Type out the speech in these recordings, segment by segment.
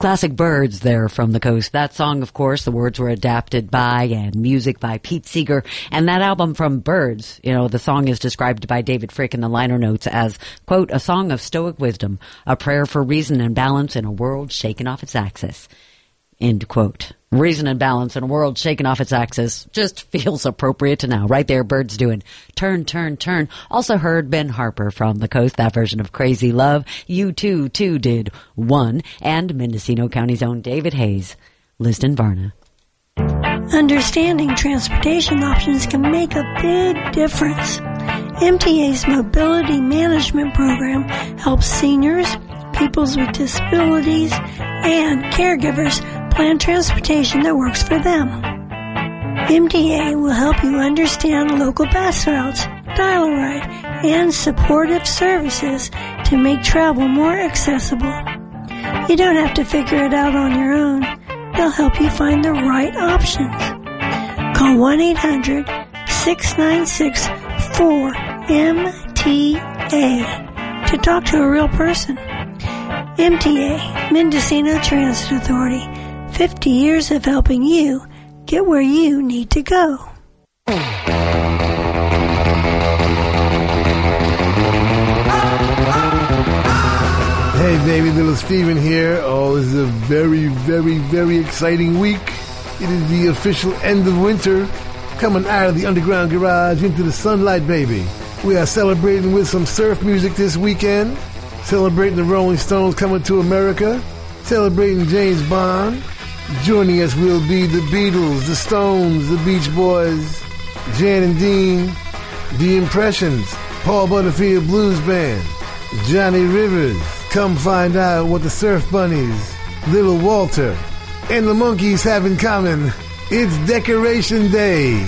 Classic Birds there from the coast. That song, of course, the words were adapted by and music by Pete Seeger. And that album from Birds, the song is described by David Frick in the liner notes as, quote, a song of stoic wisdom, a prayer for reason and balance in a world shaken off its axis. End quote. Reason and balance in a world shaken off its axis just feels appropriate to now. Right there, Birds doing Turn, Turn, Turn. Also heard Ben Harper from the coast, that version of Crazy Love. U2 did One. And Mendocino County's own David Hayes, Liston Varna. Understanding transportation options can make a big difference. MTA's Mobility Management Program helps seniors, peoples with disabilities, and caregivers plan transportation that works for them. MTA will help you understand local bus routes, dial-a-ride, and supportive services to make travel more accessible. You don't have to figure it out on your own. They'll help you find the right options. Call 1-800-696-4MTA to talk to a real person. MTA, Mendocino Transit Authority, 50 years of helping you get where you need to go. Hey baby, little Steven here. Oh, this is a very, very, very exciting week. It is the official end of winter, coming out of the underground garage into the sunlight, baby. We are celebrating with some surf music this weekend, celebrating the Rolling Stones coming to America, celebrating James Bond. Joining us will be the Beatles, the Stones, the Beach Boys, Jan and Dean, The Impressions, Paul Butterfield Blues Band, Johnny Rivers. Come find out what the Surf Bunnies, Little Walter, and the Monkees have in common. It's Decoration Day,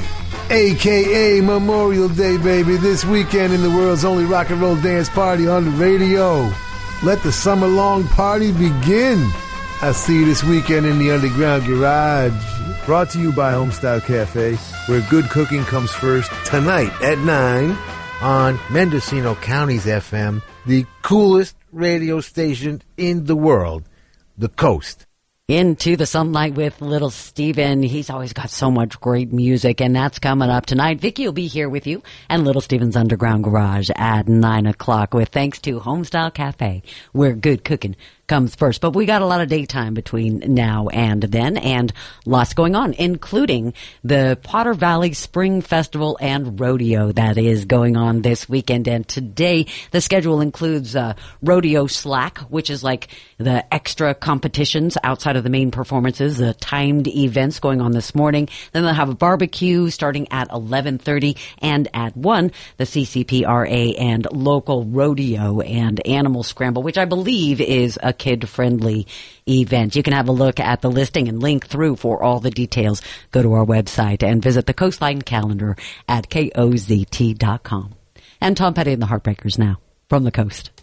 a.k.a. Memorial Day, baby, this weekend in the world's only rock and roll dance party on the radio. Let the summer-long party begin. I'll see you this weekend in the underground garage. Brought to you by Homestyle Cafe, where good cooking comes first, tonight at 9 on Mendocino County's FM, the coolest radio station in the world, The Coast. Into the Sunlight with Little Steven. He's always got so much great music, and that's coming up tonight. Vicky will be here with you and Little Steven's Underground Garage at 9 o'clock with thanks to Homestyle Cafe, where good cooking comes first. But we got a lot of daytime between now and then, and lots going on, including the Potter Valley Spring Festival and Rodeo that is going on this weekend. And today, the schedule includes Rodeo Slack, which is like the extra competitions outside of the main performances, the timed events going on this morning. Then they'll have a barbecue starting at 11:30, and at 1, the CCPRA and local rodeo and animal scramble, which I believe is a kid-friendly event. You can have a look at the listing and link through for all the details. Go to our website and visit the Coastline calendar at KOZT.com. And Tom Petty and the Heartbreakers now from the coast.